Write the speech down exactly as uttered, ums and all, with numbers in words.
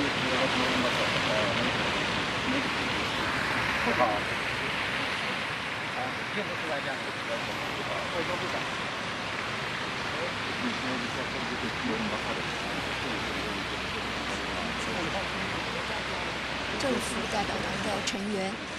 不好。啊，并不是外战，外交部长。 政府代表团的成员